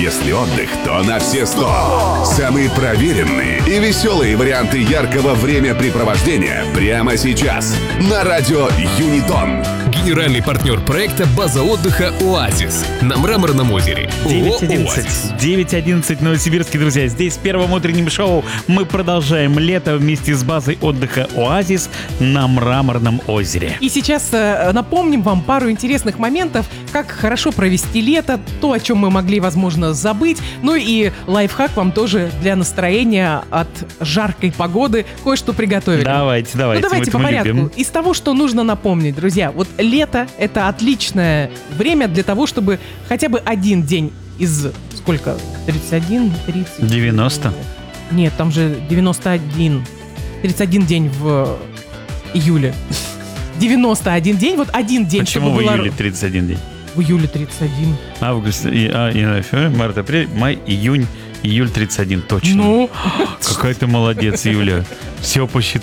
Если отдых, то на все 100. Самые проверенные и веселые варианты яркого времяпрепровождения прямо сейчас на радио Юнитон. Генеральный партнер проекта «База отдыха ОАЗИС» на Мраморном озере. 9:11 новосибирские друзья. Здесь в первом утреннем шоу мы продолжаем лето вместе с базой отдыха «Оазис» на Мраморном озере. И сейчас напомним вам пару интересных моментов, как хорошо провести лето, то, о чем мы могли, возможно, забыть. Ну и лайфхак вам тоже для настроения от жаркой погоды кое-что приготовили. Давайте, Ну давайте по порядку. Любим. Из того, что нужно напомнить, друзья, вот лето — это отличное время для того, чтобы хотя бы один день из сколько? 31, 30? 90. Нет, там же 91. 31 день в июле. 91 день, вот один день, Почему чтобы в было... июле 31 день? В июле 31. Август, февраль, март, апрель, май, июнь, июль 31, точно. Ну, Какая ты молодец, Юля. Все посчитала.